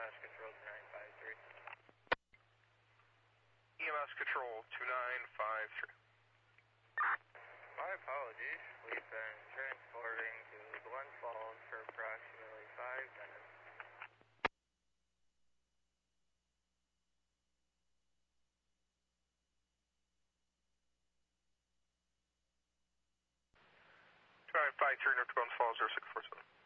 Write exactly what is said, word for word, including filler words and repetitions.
S Control two nine five three. E M S Control two nine five three. My apologies. We've been transporting to Glens Falls for approximately five minutes. two nine five three, North Glens Falls, zero six four seven.